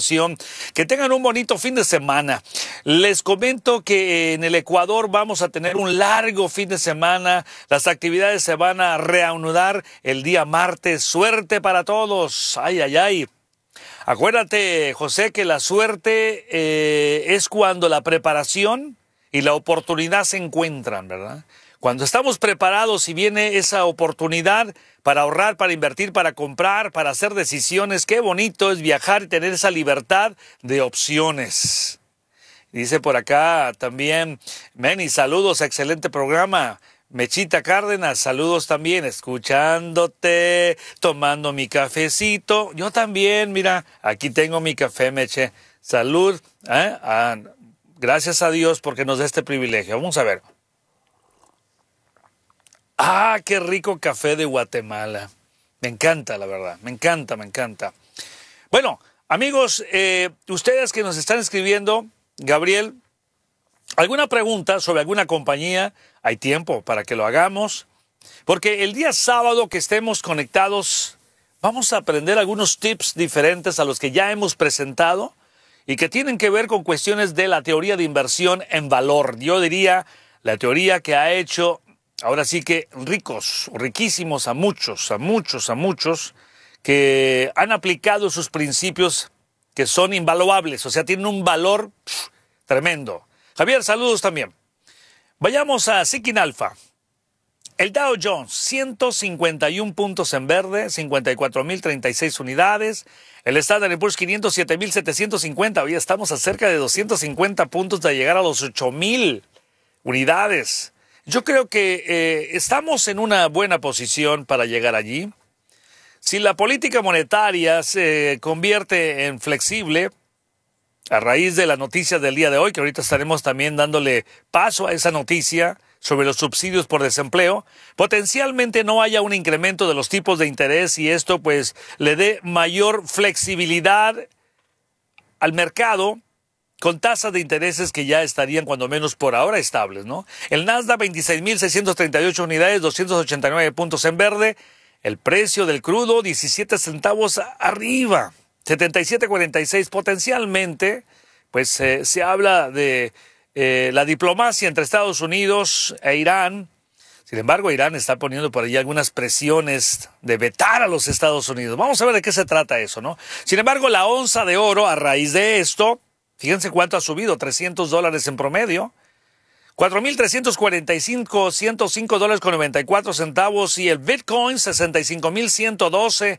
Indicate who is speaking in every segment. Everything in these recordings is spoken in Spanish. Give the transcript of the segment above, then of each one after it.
Speaker 1: información. Que tengan un bonito fin de semana. Les comento que en el Ecuador vamos a tener un largo fin de semana. Las actividades se van a reanudar el día martes. Suerte para todos. Ay, ay, ay. Acuérdate, José, que la suerte es cuando la preparación y la oportunidad se encuentran, ¿verdad? Cuando estamos preparados y viene esa oportunidad para ahorrar, para invertir, para comprar, para hacer decisiones, qué bonito es viajar y tener esa libertad de opciones. Dice por acá también, Meni, saludos, excelente programa. Mechita Cárdenas, saludos también, escuchándote, tomando mi cafecito. Yo también, mira, aquí tengo mi café, Meche. Salud, gracias a Dios porque nos da este privilegio. Vamos a ver. ¡Ah, qué rico café de Guatemala! Me encanta, la verdad, me encanta, me encanta. Bueno, amigos, ustedes que nos están escribiendo, Gabriel, ¿alguna pregunta sobre alguna compañía? Hay tiempo para que lo hagamos, porque el día sábado que estemos conectados vamos a aprender algunos tips diferentes a los que ya hemos presentado y que tienen que ver con cuestiones de la teoría de inversión en valor. Yo diría la teoría que ha hecho, ahora sí que ricos, riquísimos a muchos que han aplicado sus principios que son invaluables, o sea, tienen un valor tremendo. Javier, saludos también. Vayamos a Seeking Alpha. El Dow Jones, 151 puntos en verde, 54.036 unidades. El Standard & Poor's 500, 7.750. Hoy estamos a cerca de 250 puntos de llegar a los 8.000 unidades. Yo creo que estamos en una buena posición para llegar allí. Si la política monetaria se convierte en flexible, a raíz de la noticia del día de hoy, que ahorita estaremos también dándole paso a esa noticia sobre los subsidios por desempleo, potencialmente no haya un incremento de los tipos de interés y esto pues le dé mayor flexibilidad al mercado con tasas de intereses que ya estarían cuando menos por ahora estables, ¿no? El Nasdaq 26.638 unidades, 289 puntos en verde, el precio del crudo 17 centavos arriba. 77.46 potencialmente, pues se habla de la diplomacia entre Estados Unidos e Irán. Sin embargo, Irán está poniendo por ahí algunas presiones de vetar a los Estados Unidos. Vamos a ver de qué se trata eso, ¿no? Sin embargo, la onza de oro, a raíz de esto, fíjense cuánto ha subido, $300 en promedio. 4.345, $105.94 y el Bitcoin 65.112,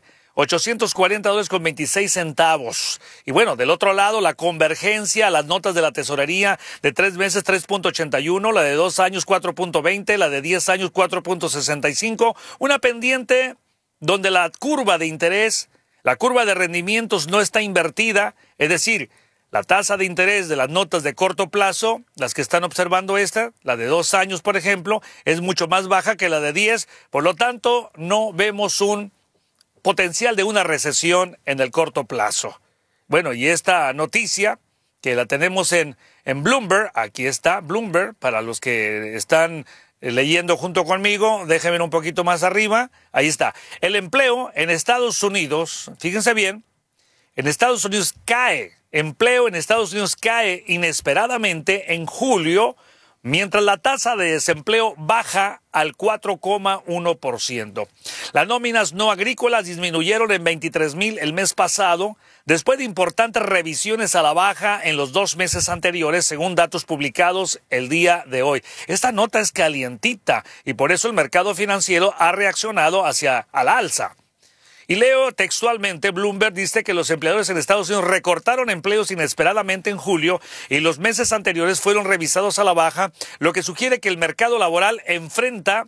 Speaker 1: $840.26. Y bueno, del otro lado, la convergencia, las notas de la tesorería de 3 meses 3.81, la de 2 años 4.20, la de 10 años 4.65, una pendiente donde la curva de interés, la curva de rendimientos no está invertida, es decir, la tasa de interés de las notas de corto plazo, las que están observando esta, la de 2 años, por ejemplo, es mucho más baja que la de 10, por lo tanto, no vemos un potencial de una recesión en el corto plazo. Bueno, y esta noticia que la tenemos en Bloomberg, aquí está Bloomberg, para los que están leyendo junto conmigo, déjenme un poquito más arriba, ahí está. El empleo en Estados Unidos, fíjense bien, en Estados Unidos cae, empleo en Estados Unidos cae inesperadamente en julio, mientras la tasa de desempleo baja al 4,1%. Las nóminas no agrícolas disminuyeron en 23,000 el mes pasado, después de importantes revisiones a la baja en los 2 meses anteriores, según datos publicados el día de hoy. Esta nota es calientita y por eso el mercado financiero ha reaccionado al alza. Y leo textualmente, Bloomberg dice que los empleadores en Estados Unidos recortaron empleos inesperadamente en julio y los meses anteriores fueron revisados a la baja, lo que sugiere que el mercado laboral enfrenta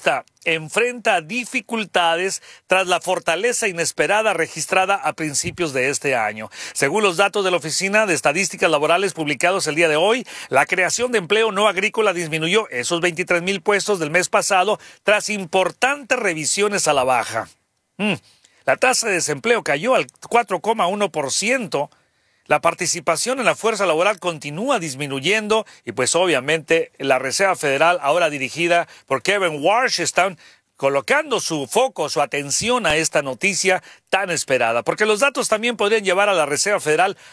Speaker 1: dificultades tras la fortaleza inesperada registrada a principios de este año. Según los datos de la Oficina de Estadísticas Laborales publicados el día de hoy, la creación de empleo no agrícola disminuyó esos 23,000 puestos del mes pasado tras importantes revisiones a la baja. La tasa de desempleo cayó al 4,1%. La participación en la fuerza laboral continúa disminuyendo y pues obviamente la Reserva Federal, ahora dirigida por Kevin Warsh, están colocando su foco, su atención a esta noticia tan esperada, porque los datos también podrían llevar a la Reserva Federal